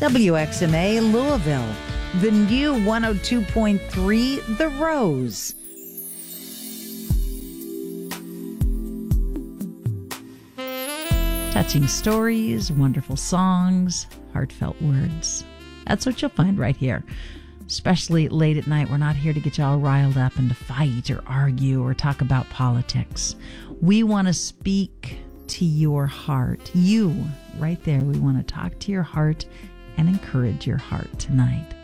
WXMA Louisville, the new 102.3 The Rose. Touching stories, wonderful songs, heartfelt words. That's what you'll find right here. Especially late at night, we're not here to get you all riled up and to fight or argue or talk about politics. We want to speak to your heart. You, right there, we want to talk to your heart and encourage your heart tonight.